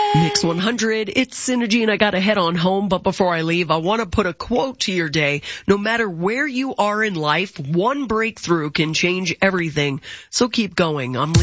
Mix 100, it's Synergy, and I gotta head on home, but before I leave, I want to put a quote to your day. No matter where you are in life, one breakthrough can change everything. So keep going. I'm